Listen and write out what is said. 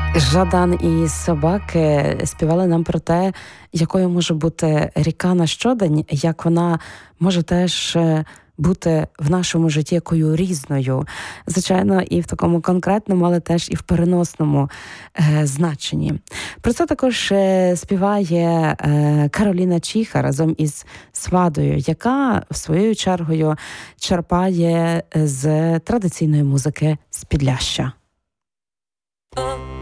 Жадан і собаки співали нам про те, якою може бути ріка на щодень, як вона може теж бути в нашому житті якою різною. Звичайно, і в такому конкретному, але теж і в переносному значенні. Про це також співає Кароліна Чіха разом із Свадою, яка, своєю чергою, черпає з традиційної музики з Підляшшя.